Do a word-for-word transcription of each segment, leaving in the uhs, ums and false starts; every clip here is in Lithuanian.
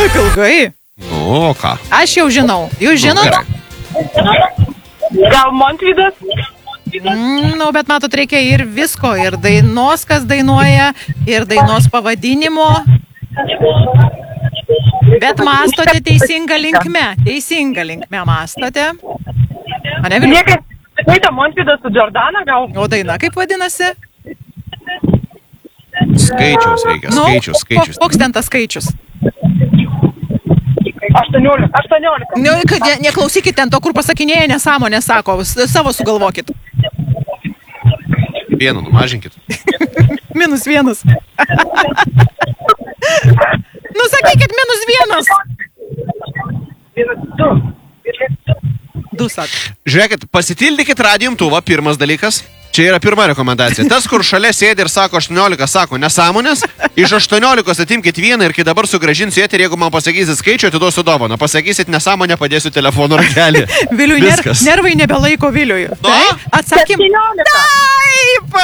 Kaip ilgai? O, ką? Aš jau žinau. Jūs žinot? Gal Montvydas? Mm, nu, bet matot, reikia ir visko, ir dainos, kas dainuoja, ir dainos pavadinimo. Bet mastote teisinga linkme. Teisinga linkme mastote. Mane Vilius? Niekas, neita Montvydas su Jordana gal? O daina kaip vadinasi? Skaičiaus reikia, Nu, skaičius, skaičius. koks ten tas skaičius? aštuoniolika. aštuoniolika. Nu, kad ne, neklausykit ten to, kur pasakinėja nesąmonę, sako, s- savo sugalvokit. Vienu, numažinkit. Minus vienas. Nu, sakykit, minus vienas. Vienas, du. Du sak. Žiūrėkit, pasitildykit radijo-imtuvą, pirmas dalykas. Čia yra pirma rekomendacija. Tas, kur šalia sėdi ir sako aštuoniolika, sako nesąmonės, iš aštuoniolikos atimkit vieną ir kai dabar sugrąžinsiu eterį, jeigu man pasakysit skaičių, atiduosiu dovaną. Pasakysit nesąmonę, padėsiu telefono ragelį. Viliui ner, Viskas. nervai nebelaiko Viliui. Nu? Tai atsakym. septyniolika. Taip!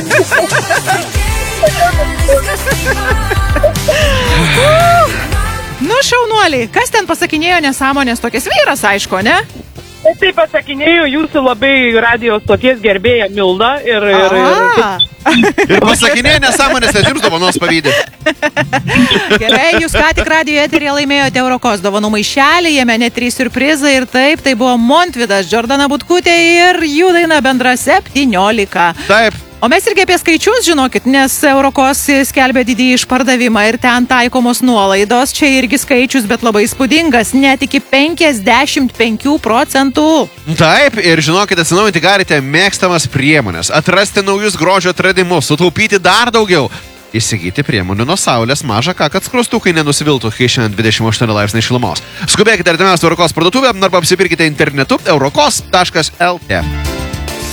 Nu, šaunuoliai, kas ten pasakinėjo nesąmonės tokias? Vyras, aišku, ne? Tai pasakinėjau jūsų labai radijos stoties gerbėja Milda ir... ir, ir A, Ir pasakinėja nesąmonės, nes jums dovanos pavydė. gerai, jūs ką tik radijo eterėje laimėjote Eurokos dovanų maišelį, jame net trys siurprizai ir taip, tai buvo Montvydas, Jordana Butkutė ir jų daina bendra septyniolika. Taip. O mes irgi apie skaičius, žinokit, nes Eurokos skelbia didį išpardavimą ir ten taikomos nuolaidos. Čia irgi skaičius, bet labai spūdingas, net iki penkiasdešimt penkių procentų. Taip, ir žinokit, atsinaujinti galite mėgstamas priemonės, atrasti naujus grožio atradimus, sutaupyti dar daugiau. Įsigyti priemonių nuo saulės maža ką, kad skruostukai nenusiviltų, kai šiandien dvidešimt aštuoni laipsniai šilumos. Skubėkite artimiausią Eurokos parduotuvę arba apsipirkite internetu eurokos taškas lt.